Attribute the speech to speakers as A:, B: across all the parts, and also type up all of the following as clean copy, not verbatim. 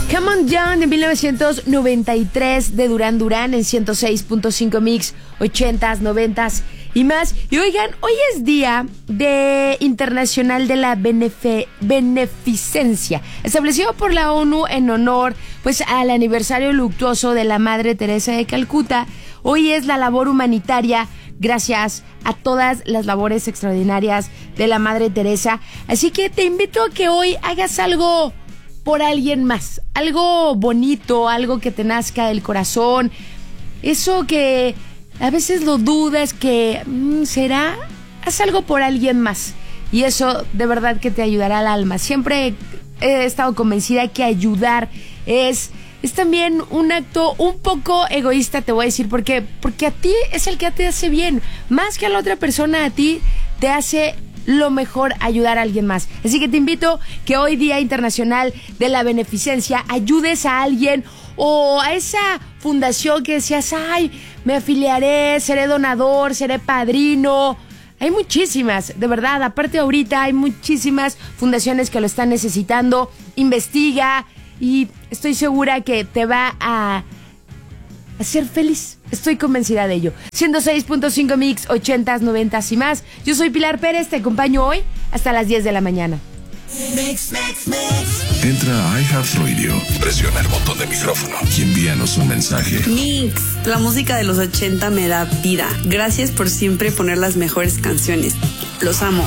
A: Come On Young de 1993 de Duran Duran en 106.5 Mix, 80s, 90s y más. Y oigan, hoy es Día Internacional de la Beneficencia, establecido por la ONU en honor pues al aniversario luctuoso de la Madre Teresa de Calcuta. Hoy es la labor humanitaria gracias a todas las labores extraordinarias de la Madre Teresa. Así que te invito a que hoy hagas algo por alguien más, algo bonito, algo que te nazca del corazón, eso que a veces lo dudas que ¿será? Haz algo por alguien más y eso de verdad que te ayudará al alma. Siempre he estado convencida que ayudar es también un acto un poco egoísta, te voy a decir, porque a ti es el que te hace bien, más que a la otra persona, a ti te hace lo mejor ayudar a alguien más. Así que te invito que hoy, Día Internacional de la Beneficencia, ayudes a alguien o a esa fundación que decías, ay, me afiliaré, seré donador, seré padrino. Hay muchísimas, de verdad, aparte ahorita hay muchísimas fundaciones que lo están necesitando. Investiga y estoy segura que te va a ser feliz. Estoy convencida de ello. 106.5 Mix, 80s, 90s y más. Yo soy Pilar Pérez, te acompaño hoy hasta las 10 de la mañana.
B: Mix. Entra a iHeartRadio, presiona el botón de micrófono y envíanos un mensaje.
C: Mix, la música de los 80 me da vida. Gracias por siempre poner las mejores canciones. Los amo.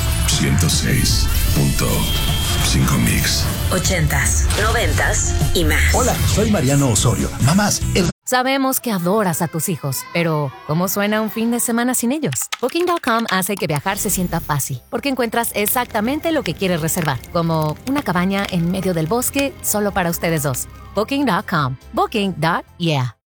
B: 106.5 Mix.
D: 80s, 90s y más.
E: Hola, soy Mariano Osorio. Mamás,
F: Sabemos que adoras a tus hijos, pero ¿cómo suena un fin de semana sin ellos? Booking.com hace que viajar se sienta fácil, porque encuentras exactamente lo que quieres reservar, como una cabaña en medio del bosque solo para ustedes dos. Booking.com. Booking.yeah.